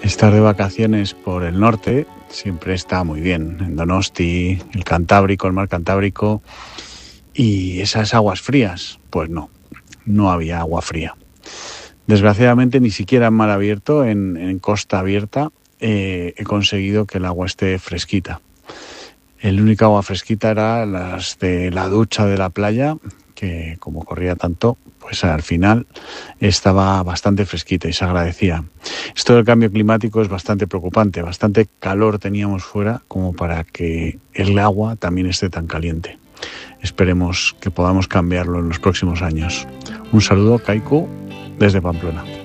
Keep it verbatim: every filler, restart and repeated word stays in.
Estar de vacaciones por el norte siempre está muy bien, en Donosti, el Cantábrico, el mar Cantábrico, y esas aguas frías, pues no, no había agua fría. Desgraciadamente ni siquiera en mar abierto, en, en costa abierta, eh, he conseguido que el agua esté fresquita. El único agua fresquita era las de la ducha de la playa, que como corría tanto, pues al final estaba bastante fresquita y se agradecía. Esto del cambio climático es bastante preocupante, bastante calor teníamos fuera como para que el agua también esté tan caliente. Esperemos que podamos cambiarlo en los próximos años. Un saludo, Kaiku, desde Pamplona.